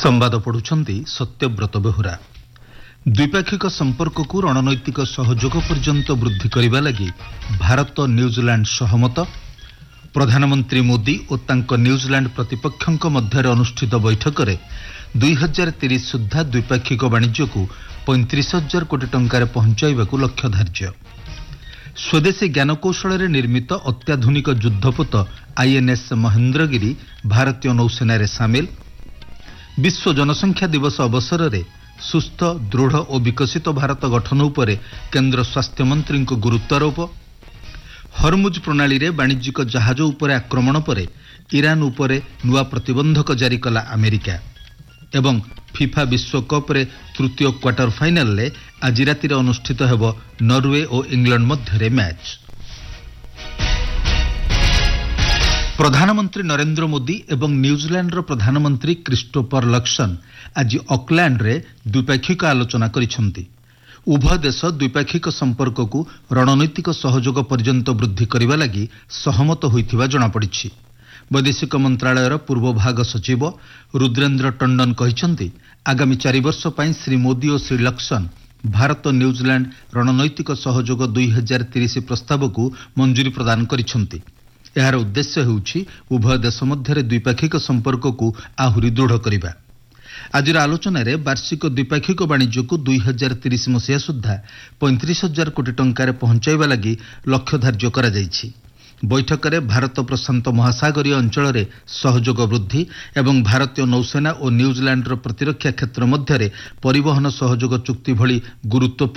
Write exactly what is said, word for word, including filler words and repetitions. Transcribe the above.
संवाद पढ़ुछंती सत्यव्रत बेहुरा। द्विपाक्षिक संपर्क को रणनैतिक सहयोग पर्यंत वृद्धि करने लगी भारत न्यूजीलैंड सहमत। प्रधानमंत्री मोदी और तांको न्यूजीलैंड प्रतिपक्षों मध्य अनुष्ठित बैठक में दुई हजार तीस सुधा द्विपाक्षिक वाणिज्य को पैंतीस हजार कोटी टंकार पहुंचाइबाकू लक्ष्य धार्य। स्वदेशी ज्ञानकौशल निर्मित अत्याधुनिक युद्धपोत आईएनएस महेंद्रगिरी भारतीय नौसेना सामिल। विश्व जनसंख्या दिवस अवसर में सुस्थ दृढ़ और विकसित भारत गठन उपरे केंद्र स्वास्थ्य मंत्री को गुरुत्वारोप। हरमुज प्रणाली रे वाणिज्यिक जहाज उपरे आक्रमण पर ईरान उपरे नुआ प्रतिबंधक जारी कला अमेरिका। एवं फिफा विश्वकप रे तृतीय क्वार्टर फाइनल ले आज राति अनुष्ठित हेब नॉर्वे और इंग्लैंड मध्य मैच। प्रधानमंत्री नरेंद्र मोदी एवं न्यूजीलैंड प्रधानमंत्री क्रिस्टोफर लक्सन आज ऑकलैंड रे द्विपाक्षिक आलोचना करिसेंती। उभय देश द्विपाक्षिक संपर्क को रणनैतिक सहयोग पर्यंत वृद्धि करने लगी सहमत होइथिबा जणा पड़िछि। वैदेशिक मंत्रालयर पूर्व भाग सचिव रुद्रेंद्र टंडन कहिसेंती आगामी चारि वर्ष पई श्री मोदी और श्री लक्सन भारत न्यूजीलैंड रणनैतिक सहयोग दुई हजार तीस प्रस्ताव को मंजूरी प्रदान करिसेंती। यार उद्देश्य हेउछि उभय देश मध्य द्विपाक्षिक संपर्क को आहुरी दृढ़ करबा। आज आलोचन में वार्षिक द्विपाक्षिक वाणिज्य को दुई हजार तीस मसीहा सुधा पैंतीस हजार कोटी टंकार पहुंचाइबा लगी लक्ष्य धार्य करा जायछि। बैठक में भारत प्रशांत महासागरीय अंचल में सहयोग वृद्धि एवं भारतीय नौसेना और न्यूजीलैंड प्रतिरक्षा क्षेत्र मध्य परिवहन सहयोग चुक्ति भली गुरुत्व